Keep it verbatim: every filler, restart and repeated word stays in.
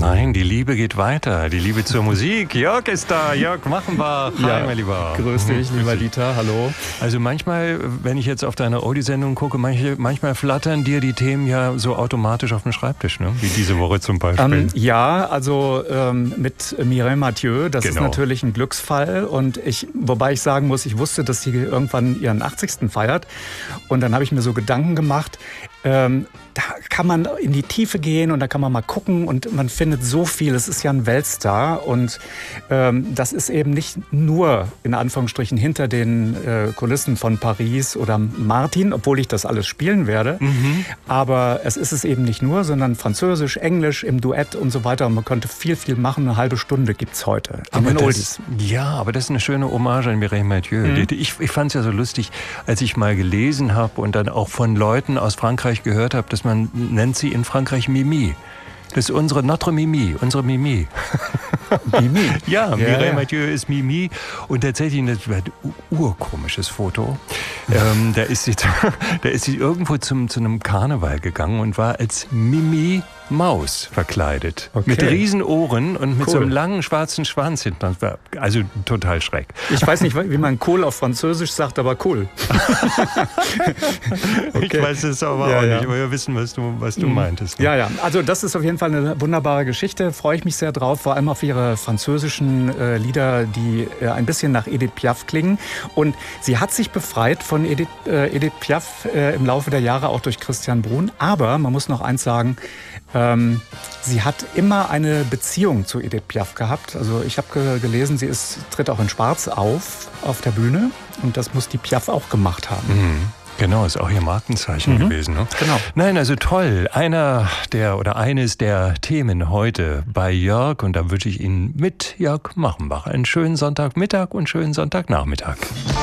Nein, die Liebe geht weiter. Die Liebe zur Musik. Jörg ist da. Jörg Machenbach. Hi, Ja, mein Lieber. Grüß dich, Grüß lieber dich. Dieter. Hallo. Also manchmal, wenn ich jetzt auf deine Oldie-Sendung gucke, manche, manchmal flattern dir die Themen ja so automatisch auf den Schreibtisch, ne? Wie diese Woche zum Beispiel. Ähm, ja, also ähm, mit Mireille Mathieu, das Genau. ist natürlich ein Glücksfall. Und ich, wobei ich sagen muss, ich wusste, dass sie irgendwann ihren achtzigsten feiert. Und dann habe ich mir so Gedanken gemacht, ähm, da kann man in die Tiefe gehen und da kann man mal gucken und man findet so viel. Es ist ja ein Weltstar und ähm, das ist eben nicht nur in Anführungsstrichen hinter den äh, Kulissen von Paris oder Martin, obwohl ich das alles spielen werde. Mhm. Aber es ist es eben nicht nur, sondern Französisch, Englisch im Duett und so weiter. Und man könnte viel, viel machen. Eine halbe Stunde gibt's heute in Aber den das, Oldies. ja, aber das ist eine schöne Hommage an Mireille Mathieu. Mhm. Ich, ich fand es ja so lustig, als ich mal gelesen habe und dann auch von Leuten aus Frankreich gehört habe, dass man nennt sie in Frankreich Mimi. Das ist unsere Notre Mimi, unsere Mimi. Mimi? Ja, Ja, Mireille ja. Mathieu ist Mimi und tatsächlich ein urkomisches Foto. ähm, da, ist sie, da ist sie irgendwo zum, zu einem Karneval gegangen und war als Mimi Maus verkleidet. Okay. Mit Riesenohren und mit Cool. so einem langen schwarzen Schwanz hinten. Also total schräg. Ich weiß nicht, wie man cool auf Französisch sagt, aber cool. Ich weiß es aber Ja, auch ja. nicht, aber wir wissen, was du, was du meintest. Ja, ja. Also das ist auf jeden Fall eine wunderbare Geschichte. Freue ich mich sehr drauf. Vor allem auf ihre französischen äh, Lieder, die äh, ein bisschen nach Edith Piaf klingen. Und sie hat sich befreit von Edith, äh, Edith Piaf äh, im Laufe der Jahre auch durch Christian Bruhn. Aber man muss noch eins sagen, ähm, sie hat immer eine Beziehung zu Edith Piaf gehabt. Also ich habe ge gelesen, sie ist, tritt auch in Schwarz auf, auf der Bühne. Und das muss die Piaf auch gemacht haben. Mhm. Genau, ist auch ihr Markenzeichen Mhm. gewesen. Ne? Genau. Nein, also toll. Einer der oder eines der Themen heute bei Jörg und da wünsche ich Ihnen mit Jörg Machenbach einen schönen Sonntagmittag und schönen Sonntagnachmittag.